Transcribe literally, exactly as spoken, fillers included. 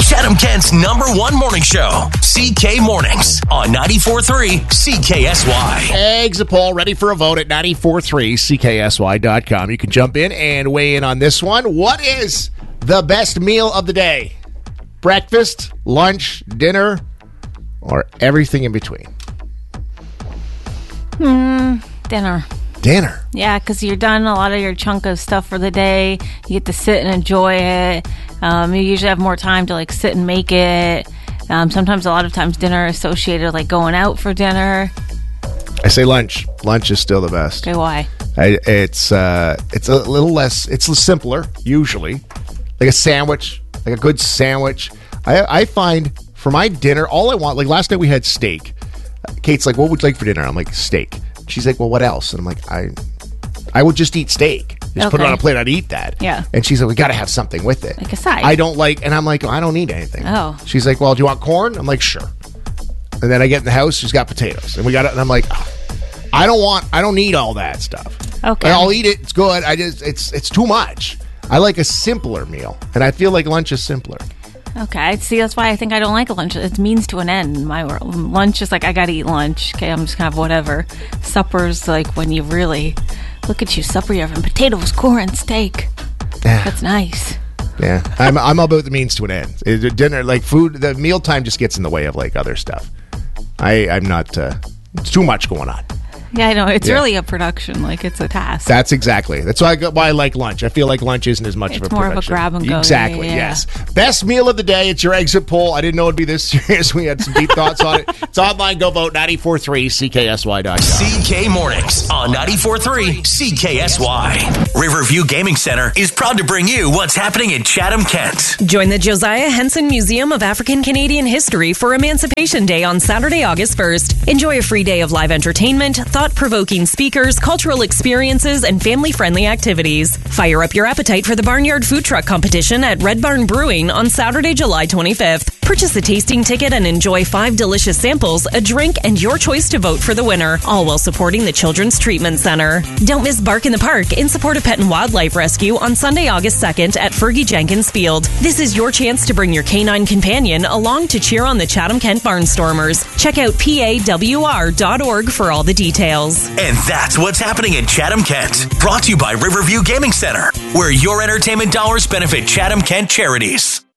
Chatham-Kent's number one morning show, C K Mornings on ninety-four point three C K S Y. Exit poll ready for a vote at nine four three C K S Y dot com. You can jump in and weigh in on this one. What is the best meal of the day? Breakfast, lunch, dinner, or everything in between? Hmm, dinner. Dinner. Yeah, because you're done a lot of your chunk of stuff for the day. You get to sit and enjoy it. Um, you usually have more time to like sit and make it. Um, sometimes, a lot of times, dinner is associated with like going out for dinner. I say lunch. Lunch is still the best. Okay, why? I, it's uh, it's a little less. It's simpler usually, like a sandwich, like a good sandwich. I I find for my dinner, all I want. Like last night we had steak. Kate's like, "What would you like for dinner?" I'm like, "Steak." She's like, "Well, what else?" And I'm like, "I, I would just eat steak. Just okay. put it on a plate. I'd eat that." Yeah. And she's like, "We got to have something with it, like a side." I don't like, and I'm like, "I don't need anything." Oh. She's like, "Well, do you want corn?" I'm like, "Sure." And then I get in the house. She's got potatoes, and we got it. And I'm like, oh, "I don't want. I don't need all that stuff. Okay. Like, I'll eat it. It's good. I just, it's, it's too much. I like a simpler meal, and I feel like lunch is simpler." Okay, see, that's why I think I don't like lunch. It's means to an end in my world. Lunch is like, I gotta eat lunch. Okay, I'm just kind of whatever. Supper's like when you really, look at you, supper, you're having potatoes, corn, steak. Yeah. That's nice. Yeah, I'm I'm all about the means to an end. It- Dinner, like food, the mealtime just gets in the way of like other stuff. I, I'm not, uh, it's too much going on. Yeah, I know. It's Yeah. really a production. Like, it's a task. That's exactly. That's why I, go- why I like lunch. I feel like lunch isn't as much It's of a more of a production. grab and go. Exactly, Yeah, yeah. yes. Best meal of the day. It's your exit poll. I didn't know it'd be this serious. We had some deep thoughts on it. It's online. Go vote ninety-four point three C K S Y dot com. C K Mornings on ninety-four point three C K S Y. Riverview Gaming Center is proud to bring you what's happening in Chatham-Kent. Join the Josiah Henson Museum of African Canadian History for Emancipation Day on Saturday, August first. Enjoy a free day of live entertainment, thought-provoking speakers, cultural experiences, and family-friendly activities. Fire up your appetite for the Barnyard Food Truck Competition at Red Barn Brewing on Saturday, July twenty-fifth. Purchase a tasting ticket and enjoy five delicious samples, a drink, and your choice to vote for the winner, all while supporting the Children's Treatment Center. Don't miss Bark in the Park in support of Pet and Wildlife Rescue on Sunday, August second at Fergie Jenkins Field. This is your chance to bring your canine companion along to cheer on the Chatham-Kent Barnstormers. Check out P A W R dot org for all the details. And that's what's happening in Chatham-Kent. Brought to you by Riverview Gaming Center, where your entertainment dollars benefit Chatham-Kent charities.